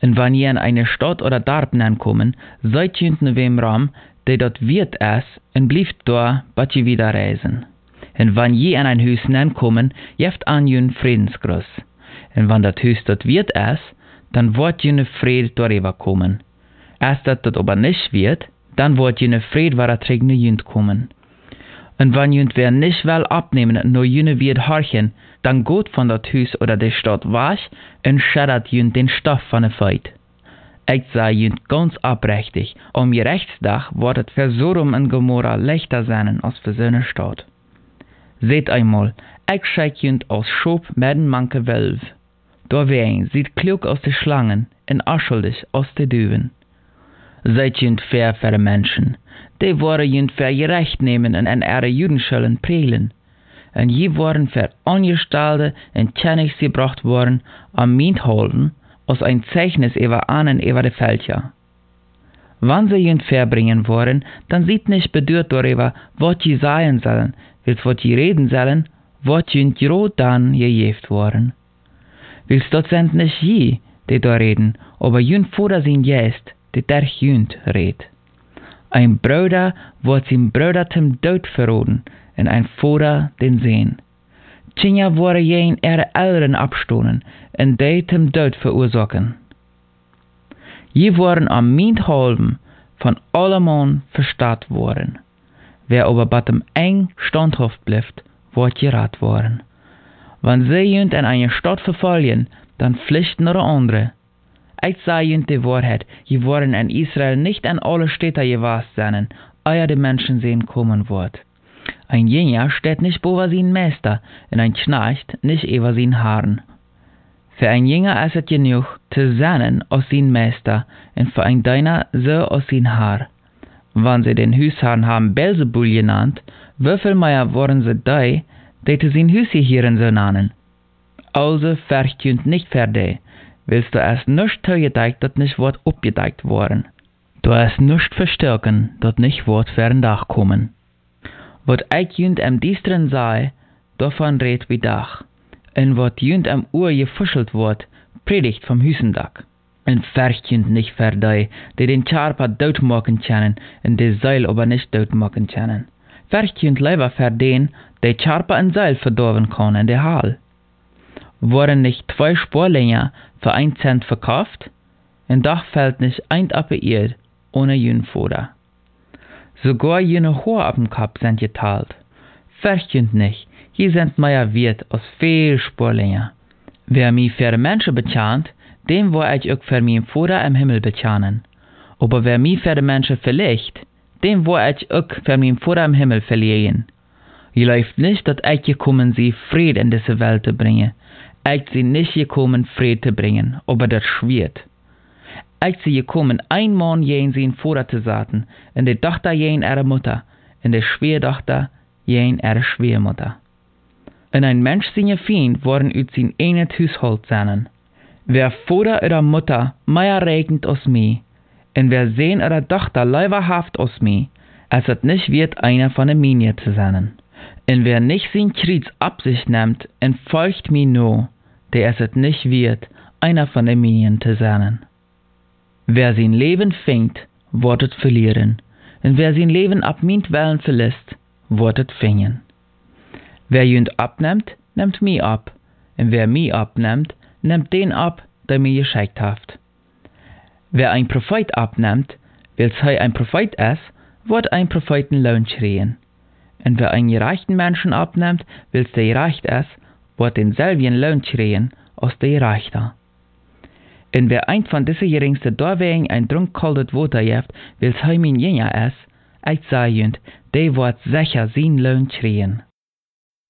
Und wenn ihr in eine Stadt oder Dorp kommen, seid jünt ne wem ram, der dort wird es, und blieft da, bat je wieder reisen. Und wenn je in ein Hus kommen, jeft an jün Friedensgruß. Und wenn dat Hus dort wird es, dann wird jüne Fried darüber kommen. Erst dat aber nicht wird, dann wird jüne Fried trägne jünt kommen. Und wenn jünt wer nicht will abnehmen, nur jüne wird horchen, dann geht von dat Hus oder der Stadt wasch und schädert jünt den Stoff von der Feit. Ich sei jünt ganz abrechtig, je Rechtsdach wird es für Sodom und Gomorra leichter sein als für seine Stadt. Seht einmal, ich schaue jünt aus Schop mit den manke Wölf. Da wen sieht klug aus de Schlangen und aschuldig aus de Düven. Seid jünt fair für die Menschen, die worden jünt für ihr Recht nehmen und an ihre Judenschulden prelen. Und je worden für Angestellte in Kenntnis gebracht worden, am Mint halten, als ein Zeichnis über ahnen über de Fälscher. Wann sie jünt verbringen wollen, dann sieht nicht bedürft darüber, was sie sagen sollen, willst was sie reden sollen, was jünt grad dann gejeft worden. Willst dort sind nicht je, die da reden, aber jünt vor sin jest, die der jünt red. Ein Bruder wird sein Bruder zum Tod verroden, und ein Vater den Sehen. Tschinja wurde jen ihre Eltern abstohlen, und die zum Tod verursachen. Je waren am Mint halben von allemann verstaat worden. Wer aber bei dem eng standhaft bleibt, wird gerat worden. Wenn sie jünt in eine Stadt verfallen, dann pflichten oder andere. Ich sage jünt die Wahrheit, je waren in Israel nicht an alle Städte gewast sein, ehe die Menschen sehen kommen wird. Ein Jünger steht nicht über sein Meister, und ein Knecht nicht über sein Herrn. Für ein Jünger ist es genug, zu sein aus sein Meister, und für ein Diener so aus sein Herr. Wenn sie den Hausherrn haben Belzebul genannt, wieviel mehr waren sie die zu sein Hausherren so nennen? Also verkündet nicht für die, willst du erst nicht zugedeckt, dat nicht wird abgedeckt worden. Du hast nicht verstärken, dat nicht wird für ein Dach kommen. Wat ich jünt am Diestren sei, davon red wie Dach. Und wat jünt am Uhr gefuschelt wird, predigt vom Hüsendach. Und verkündet nicht für die den Charpa dort machen können, und die Seil aber nicht dort machen können. Verkündet lieber für den, der Charpa ein Seil verdorben kann in der Hall. Wurden nicht 2 Sporlinger für 1 Cent verkauft? Und doch fällt nicht ein Appeir ohne Jünfoder. Sogar jene Hohe auf dem Kopf sind geteilt. Verkündet nicht, hier sind mehr wert als viel Sporlinger. Wer mich für Menschen bezahlt, dem will ich auch für meinen Vater im Himmel bezahlen. Aber wer mich für Menschen verlegt, dem will ich auch für meinen Vater im Himmel verlieren. Je läuft nicht, dass ich gekommen sie Fried in diese Welt zu bringen. Ich sie nicht gekommen, Fried zu bringen, aber das schwirrt. Ich sie gekommen, ein Mann jen sein Vater zu sagen, und die Tochter jen ihre Mutter, und die Schwiegertochter jen ihre Schwiegermutter. Und ein Mensch seine Feind worden ut sein eines Haushalt sein. Wer Vater oder Mutter mehr regnet als mich, und wer Sohn oder Tochter leiberhaft als mich, als es nicht wird einer von der Minier zu sein. Und wer nicht sein Kreuz ab sich nimmt und folgt mir nur, der es nicht wird, einer von den Minien zu sein. Wer sein Leben fängt, wird es verlieren, und wer sein Leben ab mintwillen verlässt, wird es fingen. Wer jünd abnimmt, nimmt mich ab, und wer mich abnimmt, nimmt den ab, der mir geschickt hat. Wer ein Prophet abnimmt, weil er ein Prophet ist, wird ein Prophetenlohn schreien. Und wer einen gerechten Menschen abnimmt, weil der gerecht ist, wird denselben Lohn schreien als der Gerechte. Und wer ein von diesen geringsten Dorwegen ein Trunk kaltes Wasser gibt, weil er mein Jünger ist, ich sage jünd, der wird sicher sein Lohn schreien.